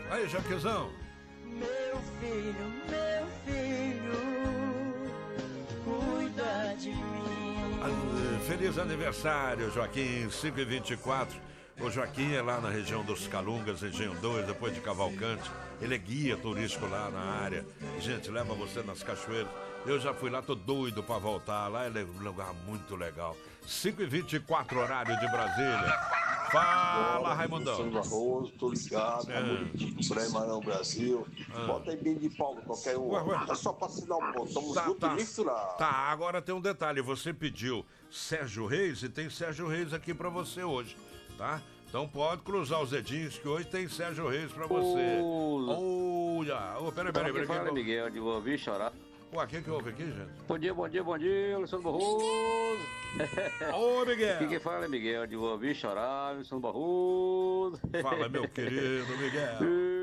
Aí, Jaquezão. Meu filho, cuida de mim. Feliz aniversário, Joaquim, 5h24. O Joaquim é lá na região dos Calungas, região 2, depois de Cavalcante. Ele é guia turístico lá na área. Gente, leva você nas cachoeiras. Eu já fui lá, tô doido pra voltar. Lá é um lugar muito legal. 5h24, horário de Brasília. Fala, Raimundão. Sandro Arroz, tô ligado, Praia Marão, Brasil. Bota aí bem de Paulo, qualquer um. É só pra assinar um ponto. Estamos juntos misturados. Tá, agora tem um detalhe. Você pediu Sérgio Reis e tem Sérgio Reis aqui pra você hoje, tá? Então pode cruzar os dedinhos que hoje tem Sérgio Reis pra você. Peraí. Fala, Miguel, de ouvir chorar. Ué, quem que ouve aqui, gente? Bom dia, Alessandro Barroso. Ô, Miguel. Quem fala é Miguel, de ouvir chorar, Alessandro Barroso. Fala, meu querido Miguel.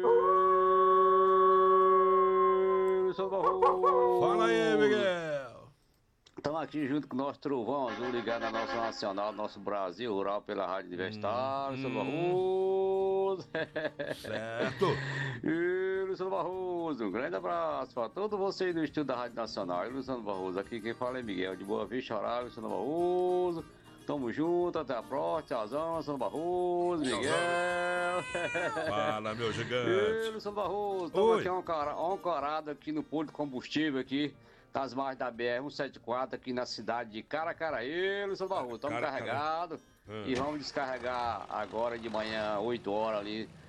Alessandro Barroso. Fala aí, Miguel. Estamos aqui junto com o nosso Trovão Azul, ligado na nossa Nacional, nosso Brasil Rural pela Rádio Universitária, Alessandro Barroso. Certo. Luciano Barroso, um grande abraço para todos vocês do estúdio da Rádio Nacional. Luciano Barroso, aqui quem fala é Miguel, de Boa Vista, Horário, Luciano Barroso. Tamo junto, até a próxima, tchauzão, Luciano Barroso, Miguel. Fala, meu gigante. Luciano Barroso, estamos aqui ancorado aqui no posto de combustível aqui, nas margens da BR-174, aqui na cidade de Caracaraí, Luciano Barroso. Estamos carregados e vamos descarregar agora de manhã, 8 horas ali,